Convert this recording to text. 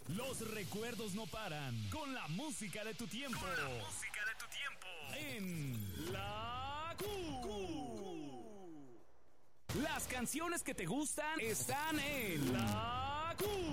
Los recuerdos no paran. Con la música de tu tiempo. En La Q. Las canciones que te gustan están en La Q.